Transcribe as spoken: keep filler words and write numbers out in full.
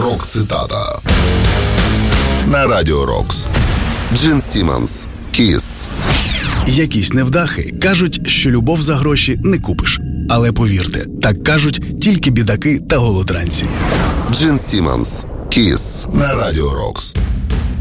Рок-цитата на Радіо Рокс. Джин Сіммонс, «Kiss». Якісь невдахи кажуть, що любов за гроші не купиш. Але повірте, так кажуть тільки бідаки та голодранці. Джин Сіммонс, «Kiss» на Радіо Рокс.